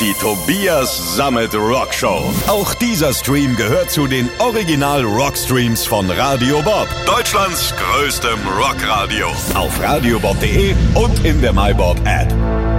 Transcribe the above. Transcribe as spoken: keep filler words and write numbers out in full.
Die Tobias Sammet Rock Show. Auch dieser Stream gehört zu den Original Rockstreams von Radio Bob, Deutschlands größtem Rockradio. Auf radiobob punkt de und in der MyBob App.